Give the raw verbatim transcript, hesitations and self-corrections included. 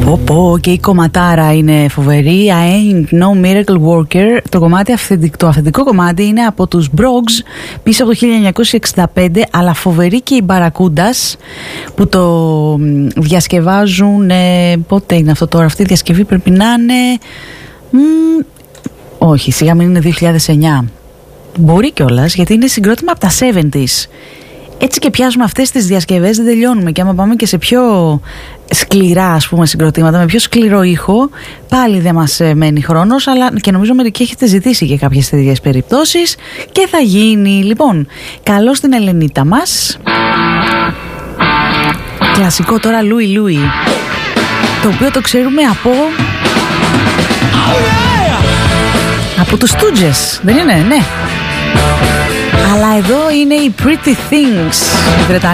Πω πω, και η κομματάρα είναι φοβερή. I ain't no miracle worker. Το κομμάτι αυθεντικό, το αυθεντικό κομμάτι είναι από τους Brogues πίσω από το χίλια εννιακόσια εξήντα πέντε, αλλά φοβερή και οι Μπαρακούντας που το διασκευάζουν. Ε, πότε είναι αυτό τώρα? Αυτή η διασκευή πρέπει να είναι... Μ, όχι, σιγά μην είναι δύο χιλιάδες εννιά. Μπορεί κιόλας, γιατί είναι συγκρότημα από τα εβδομήντα. Έτσι και πιάζουμε αυτές τις διασκευές, δεν τελειώνουμε. Και άμα πάμε και σε πιο σκληρά, ας πούμε, συγκροτήματα, με πιο σκληρό ήχο, πάλι δεν μας μένει χρόνος, αλλά και νομίζω μερικοί έχετε ζητήσει και κάποιες τέτοιες περιπτώσεις και θα γίνει. Λοιπόν, καλώς την Ελενίτα μας. Κλασικό τώρα, Λούι Λούι, το οποίο το ξέρουμε από... από τους Stooges, δεν είναι? Ναι. Αλλά εδώ είναι οι Pretty Things,